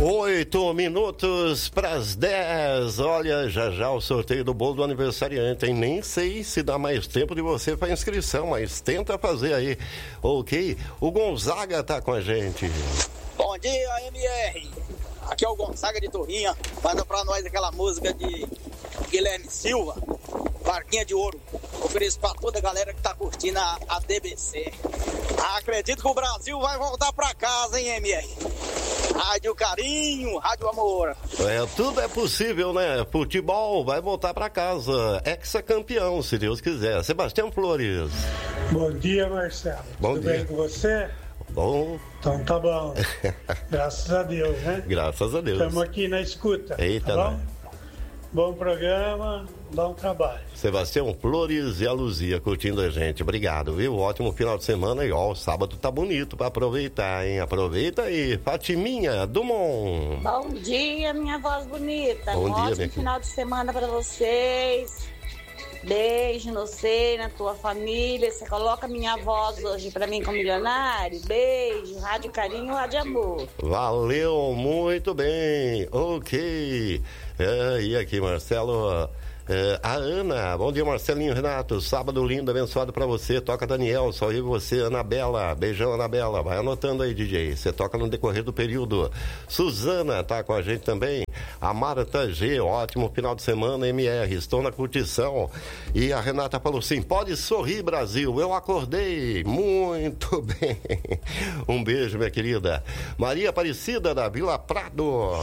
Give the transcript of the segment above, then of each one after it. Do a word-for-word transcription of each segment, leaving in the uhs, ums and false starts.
Oito minutos para as dez. Olha, já já o sorteio do bolo do aniversariante, hein? Nem sei se dá mais tempo de você para inscrição, mas tenta fazer aí, ok? O Gonzaga tá com a gente. Bom dia, M R. Aqui é o Gonzaga de Torrinha. Manda pra nós aquela música de Guilherme Silva, Barquinha de Ouro. Ofereço pra toda a galera que tá curtindo a, a D B C. Acredito que o Brasil vai voltar pra casa, hein, M R? Rádio Carinho, Rádio Amor. É, tudo é possível, né? Futebol vai voltar pra casa. Ex-campeão, se Deus quiser. Sebastião Flores. Bom dia, Marcelo. Bom Tudo dia. bem com você? Bom. Então tá bom. Graças a Deus, né? Graças a Deus. Estamos aqui na escuta. Eita, tá bom? né? Bom programa, bom trabalho. Sebastião Flores e a Luzia curtindo a gente. Obrigado, viu? Ótimo final de semana e ó, o sábado tá bonito pra aproveitar, hein? Aproveita aí. Fatiminha Dumont. Bom dia, minha voz bonita. Bom um dia, ótimo minha final de semana pra vocês. Beijo no você, na tua família. Você coloca minha voz hoje pra mim como milionário. Beijo, Rádio Carinho, Rádio Amor. Valeu, muito bem. Ok. É, e aqui, Marcelo. É, a Ana, bom dia, Marcelinho, Renato, sábado lindo, abençoado pra você, toca Daniel, só eu e você, Anabela, beijão, Anabela, vai anotando aí, D J, você toca no decorrer do período. Suzana tá com a gente também, a Marta G, ótimo final de semana, M R, estou na curtição, e a Renata falou assim, pode sorrir, Brasil, eu acordei, muito bem, um beijo, minha querida. Maria Aparecida, da Vila Prado.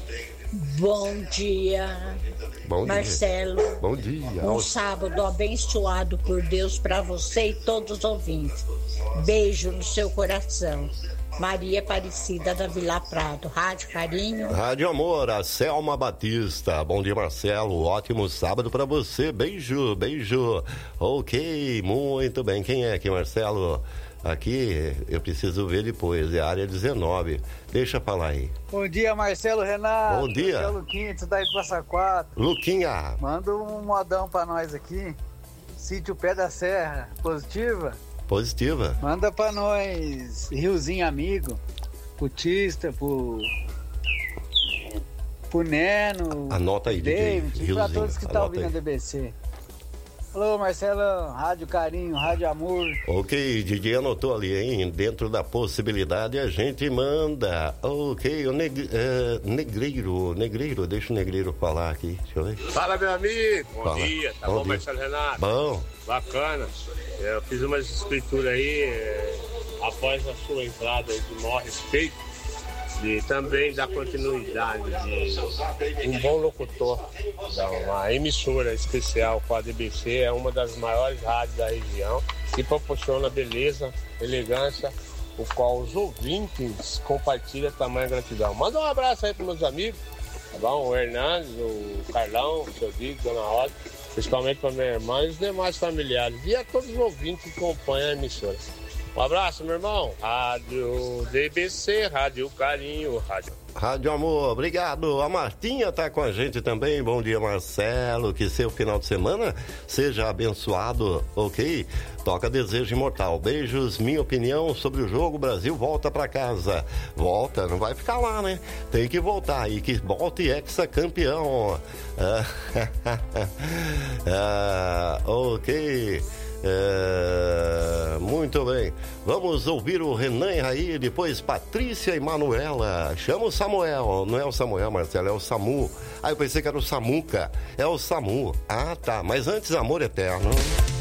Bom dia, Bom Marcelo. Dia. Bom dia. Um sábado abençoado por Deus para você e todos os ouvintes. Beijo no seu coração. Maria Aparecida da Vila Prado. Rádio Carinho. Rádio Amor, a Selma Batista. Bom dia, Marcelo. Ótimo sábado para você. Beijo, beijo. Ok, muito bem. Quem é aqui, Marcelo? Aqui eu preciso ver depois, é a área dezenove. Deixa falar aí. Bom dia, Marcelo, Renato. Bom dia. Aqui é o Luquinha, tu tá aí do Passa Quatro. Luquinha. Manda um modão pra nós aqui. Sítio Pé da Serra, positiva? Positiva. Manda pra nós, Riozinho Amigo, pro Tista, pro... pro Neno. Anota aí, David, D J. e pra todos que estão ouvindo aí. a D B C. Alô, Marcelo, Rádio Carinho, Rádio Amor. Ok, D J anotou ali, hein? Dentro da possibilidade a gente manda. Ok, o neg, é, Negreiro, Negreiro, deixa o Negreiro falar aqui. Deixa eu ver. Fala, meu amigo. Bom Fala. dia, tá Bom bom, dia. Marcelo Renato? Bom. Bacana. Eu fiz umas escrituras aí, é, após a sua entrada de maior respeito, e também da continuidade de um bom locutor, da uma emissora especial com a D B C, é uma das maiores rádios da região e proporciona beleza, elegância, o qual os ouvintes compartilham tamanha gratidão. Manda um abraço aí para meus amigos, tá bom? O Hernandes, o Carlão, o seu Dico, Dona Rosa, principalmente para minha irmã e os demais familiares e a todos os ouvintes que acompanham a emissora. Um abraço, meu irmão. Rádio D B C, Rádio Carinho, Rádio... Rádio Amor, obrigado. A Martinha tá com a gente também. Bom dia, Marcelo. Que seu final de semana seja abençoado, ok? Toca Desejo Imortal. Beijos, minha opinião sobre o jogo. Brasil volta pra casa. Volta, não vai ficar lá, né? Tem que voltar. E que volte ex-campeão. Ah, ok. É, muito bem, vamos ouvir o Renan e Raí, depois Patrícia e Manuela. Chama o Samuel, não é o Samuel, Marcelo, é o Samu. Ah, eu pensei que era o Samuca, é o Samu. Ah, tá, mas antes Amor Eterno.